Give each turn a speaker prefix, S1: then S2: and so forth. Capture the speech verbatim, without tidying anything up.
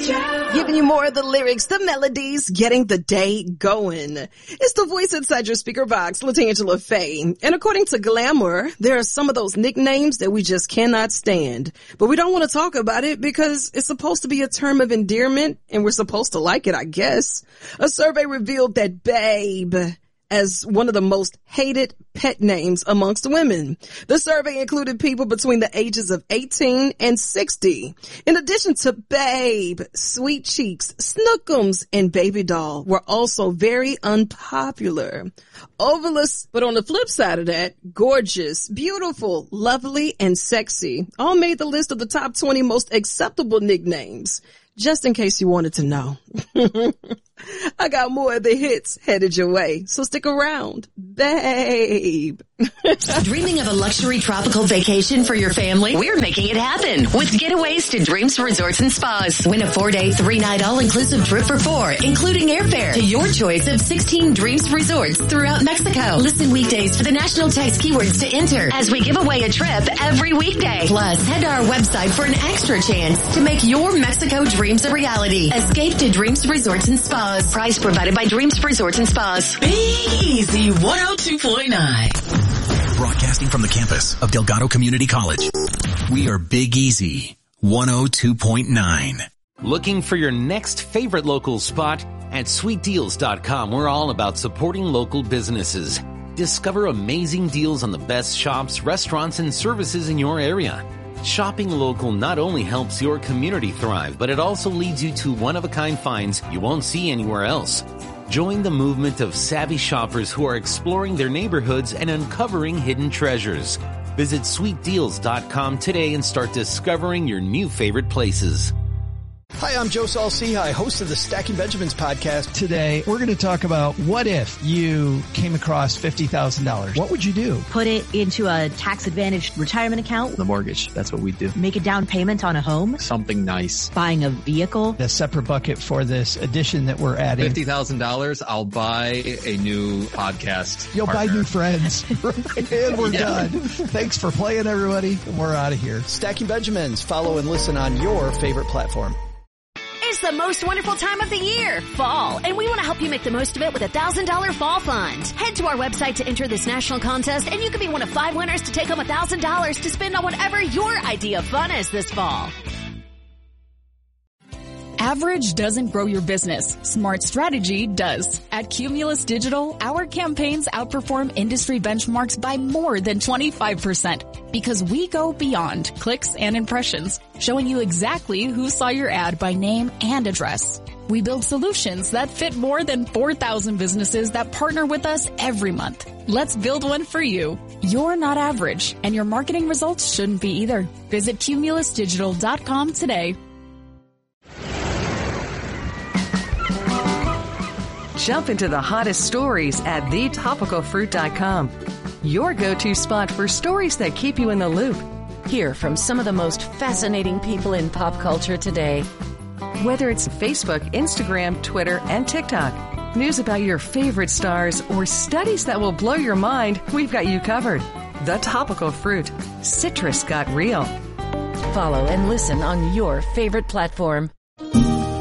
S1: Giving you more of the lyrics, the melodies, getting the day going. It's the voice inside your speaker box, LaTangela Faye. And according to Glamour, there are some of those nicknames that we just cannot stand. But we don't want to talk about it because it's supposed to be a term of endearment and we're supposed to like it, I guess. A survey revealed that babe as one of the most hated pet names amongst women. The survey included people between the ages of eighteen and sixty. In addition to babe, sweet cheeks, snookums, and baby doll were also very unpopular. Ovalus, but on the flip side of that, gorgeous, beautiful, lovely, and sexy all made the list of the top twenty most acceptable nicknames. Just in case you wanted to know. I got more of the hits headed your way, so stick around, babe.
S2: Dreaming of a luxury tropical vacation for your family? We're making it happen with Getaways to Dreams Resorts and Spas. Win a four-day, three-night all-inclusive trip for four, including airfare to your choice of sixteen Dreams Resorts throughout Mexico. Listen weekdays for the national text keywords to enter as we give away a trip every weekday. Plus, head to our website for an extra chance to make your Mexico dreams a reality. Escape to Dreams Resorts and Spas. Price provided by Dreams Resorts and Spas.
S3: Big Easy one oh two point nine.
S4: Broadcasting from the campus of Delgado Community College. We are Big Easy one oh two point nine.
S5: Looking for your next favorite local spot? At sweet deals dot com, we're all about supporting local businesses. Discover amazing deals on the best shops, restaurants, and services in your area. Shopping local not only helps your community thrive, but it also leads you to one-of-a-kind finds you won't see anywhere else. Join the movement of savvy shoppers who are exploring their neighborhoods and uncovering hidden treasures. Visit sweet deals dot com today and start discovering your new favorite places.
S6: Hi, I'm Joe Saul-Sehy, host of the Stacking Benjamins podcast.
S7: Today, we're going to talk about what if you came across fifty thousand dollars. What would you do?
S8: Put it into a tax-advantaged retirement account.
S9: The mortgage, that's what we do.
S8: Make a down payment on a home.
S9: Something nice.
S8: Buying a vehicle.
S7: A separate bucket for this addition that we're adding.
S9: fifty thousand dollars, I'll buy a new podcast
S7: You'll
S9: partner.
S7: buy new friends. And we're
S9: Yeah.
S7: done. Thanks for playing, everybody. We're out of here.
S6: Stacking Benjamins. Follow and listen on your favorite platform.
S10: It's the most wonderful time of the year, fall, and we want to help you make the most of it with a one thousand dollars fall fund. Head to our website to enter this national contest, and you could be one of five winners to take home one thousand dollars to spend on whatever your idea of fun is this fall.
S11: Average doesn't grow your business. Smart strategy does. At Cumulus Digital, our campaigns outperform industry benchmarks by more than twenty-five percent because we go beyond clicks and impressions, showing you exactly who saw your ad by name and address. We build solutions that fit more than four thousand businesses that partner with us every month. Let's build one for you. You're not average, and your marketing results shouldn't be either. Visit cumulus digital dot com today.
S12: Jump into the hottest stories at the topical fruit dot com. Your go-to spot for stories that keep you in the loop.
S2: Hear from some of the most fascinating people in pop culture today.
S12: Whether it's Facebook, Instagram, Twitter, and TikTok, news about your favorite stars, or studies that will blow your mind, we've got you covered. The Topical Fruit. Citrus got real.
S2: Follow and listen on your favorite platform.